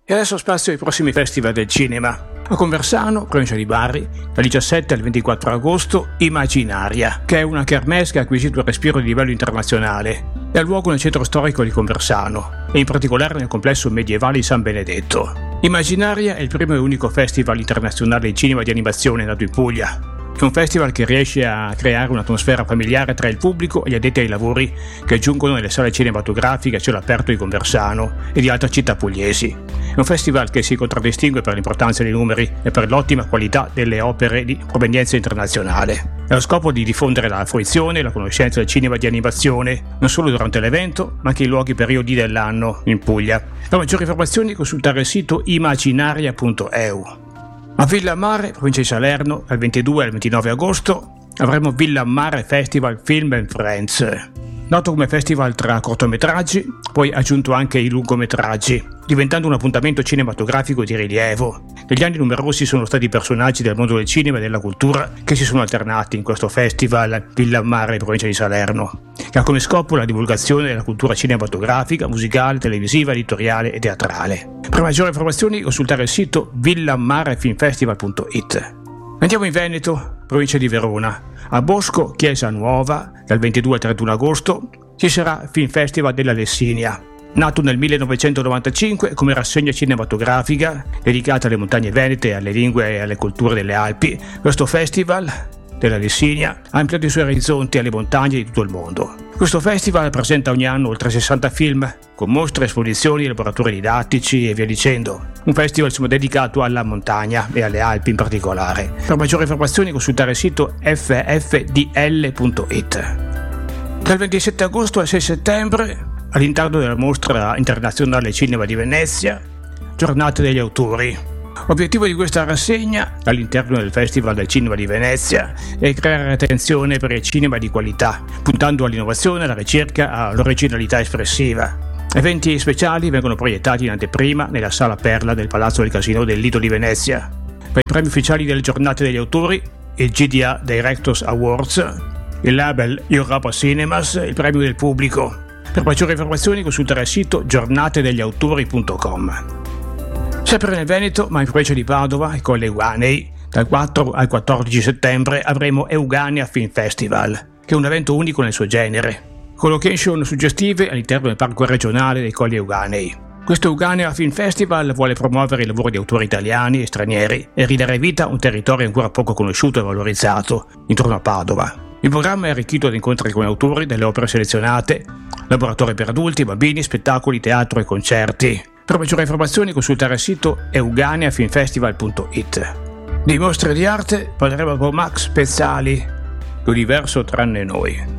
E adesso spazio ai prossimi festival del cinema. A Conversano, provincia di Bari, dal 17 al 24 agosto, Immaginaria, che è una kermesse che ha acquisito un respiro di livello internazionale. È a luogo nel centro storico di Conversano, e in particolare nel complesso medievale di San Benedetto. Immaginaria è il primo e unico festival internazionale di cinema di animazione nato in Puglia. È un festival che riesce a creare un'atmosfera familiare tra il pubblico e gli addetti ai lavori che giungono nelle sale cinematografiche a cielo aperto di Conversano e di altre città pugliesi. È un festival che si contraddistingue per l'importanza dei numeri e per l'ottima qualità delle opere di provenienza internazionale. È lo scopo di diffondere la fruizione e la conoscenza del cinema di animazione, non solo durante l'evento, ma anche in luoghi periodi dell'anno in Puglia. Per maggiori informazioni consultare il sito immaginaria.eu. A Villammare, provincia di Salerno, dal 22 al 29 agosto, avremo Villammare Festival Film and Friends. Noto come festival tra cortometraggi, poi aggiunto anche i lungometraggi, diventando un appuntamento cinematografico di rilievo. Negli anni numerosi sono stati i personaggi del mondo del cinema e della cultura che si sono alternati in questo festival Villammare, provincia di Salerno, che ha come scopo la divulgazione della cultura cinematografica, musicale, televisiva, editoriale e teatrale. Per maggiori informazioni consultare il sito villammarefilmfestival.it. Andiamo in Veneto, provincia di Verona. A Bosco, Chiesa Nuova, dal 22 al 31 agosto, ci sarà il Film Festival della Lessinia. Nato nel 1995 come rassegna cinematografica dedicata alle montagne venete, alle lingue e alle culture delle Alpi, questo festival della Lessinia ha ampliato i suoi orizzonti alle montagne di tutto il mondo. Questo festival presenta ogni anno oltre 60 film, con mostre, esposizioni, laboratori didattici e via dicendo. Un festival dedicato alla montagna e alle Alpi in particolare. Per maggiori informazioni consultare il sito ffdl.it. Dal 27 agosto al 6 settembre, all'interno della Mostra Internazionale Cinema di Venezia, Giornate degli Autori. L'obiettivo di questa rassegna, all'interno del Festival del Cinema di Venezia, è creare attenzione per il cinema di qualità, puntando all'innovazione, alla ricerca, all'originalità espressiva. Eventi speciali vengono proiettati in anteprima nella Sala Perla del Palazzo del Casino del Lido di Venezia. Per i premi ufficiali delle Giornate degli Autori, il GDA Directors Awards, il label Europa Cinemas, il premio del pubblico. Per maggiori informazioni consultare il sito giornatedegliautori.com. Sempre nel Veneto, ma in provincia di Padova e Colle Euganei, dal 4 al 14 settembre avremo Eugania Film Festival, che è un evento unico nel suo genere, con location suggestive all'interno del parco regionale dei Colli Euganei. Questo Eugania Film Festival vuole promuovere i lavori di autori italiani e stranieri e ridare vita a un territorio ancora poco conosciuto e valorizzato, intorno a Padova. Il programma è arricchito da incontri con autori delle opere selezionate, laboratori per adulti, bambini, spettacoli, teatro e concerti. Per maggiori informazioni consultare il sito euganiafilmfestival.it. Di mostre di arte parleremo con Max Pezzali, l'universo tranne noi.